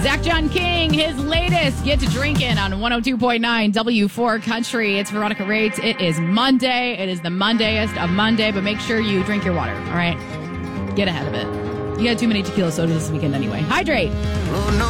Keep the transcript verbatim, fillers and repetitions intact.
Zach John King, his latest, Get to Drinking on one oh two point nine W four Country. It's Veronica Rates. It is Monday. It is the Mondayest of Monday, but make sure you drink your water, all right? Get ahead of it. You had too many tequila sodas this weekend anyway. Hydrate.